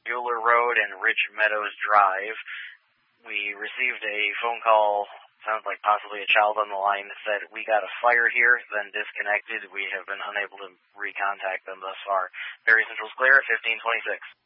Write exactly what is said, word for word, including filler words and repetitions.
Bueller Road and Ridge Meadows Drive. We received a phone call, sounds like possibly a child on the line, that said, we got a fire here, then disconnected. We have been unable to recontact them thus far. Perry Central's clear, fifteen twenty-six.